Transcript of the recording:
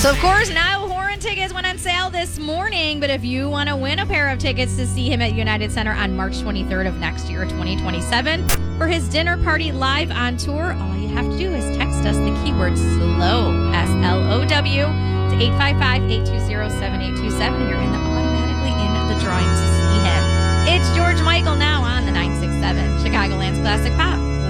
So, of course, Niall Horan tickets went on sale this morning, but if you want to win a pair of tickets to see him at United Center on March 23rd of next year, 2027, for his dinner party live on tour, all you have to do is text us the keyword SLOW, S-L-O-W, to 855-820-7827, and you're automatically in the drawing to see him. It's George Michael now on the 967 Chicagoland's Classic Pop.